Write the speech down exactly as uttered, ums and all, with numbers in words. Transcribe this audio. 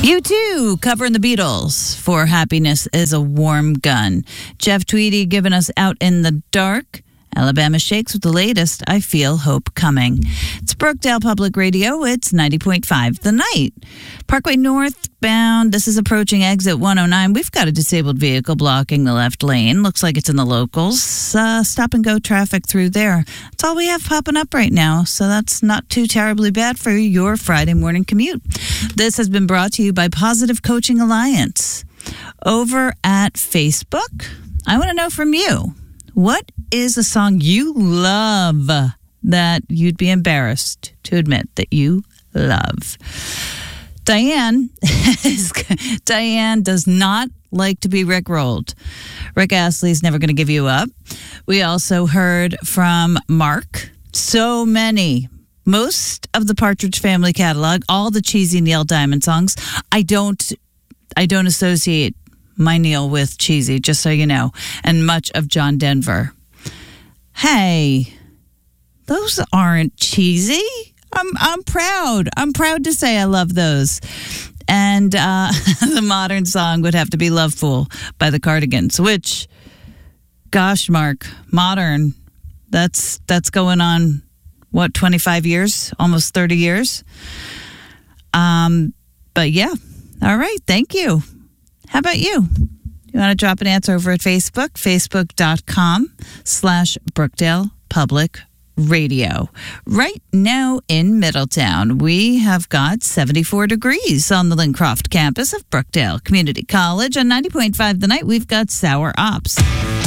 You too, covering the Beatles for Happiness is a Warm Gun. Jeff Tweedy giving us Out in the Dark. Alabama Shakes with the latest, I Feel Hope Coming. It's Brookdale Public Radio. It's ninety point five The Night. Parkway northbound. This is approaching exit one oh nine. We've got a disabled vehicle blocking the left lane. Looks like it's in the locals. Uh, stop and go traffic through there. That's all we have popping up right now. So that's not too terribly bad for your Friday morning commute. This has been brought to you by Positive Coaching Alliance. Over at Facebook, I want to know from you. What is a song you love that you'd be embarrassed to admit that you love? Diane is, Diane does not like to be rickrolled. Rick Astley's Never Gonna Give You Up. We also heard from Mark. So many. Most of the Partridge Family catalog, all the cheesy Neil Diamond songs. I don't, I don't associate my Neil with cheesy, just so you know, and much of John Denver. Hey, those aren't cheesy. I'm I'm proud. I'm proud to say I love those. And uh, the modern song would have to be Love Fool by the Cardigans, which, gosh, Mark, modern, that's that's going on, what, twenty-five years, almost thirty years? Um, but yeah, all right, thank you. How about you? You want to drop an answer over at Facebook, facebook.com slash Brookdale Public Radio. Right now in Middletown, we have got seventy-four degrees on the Lincroft campus of Brookdale Community College. On ninety point five The Night, we've got Sour Ops.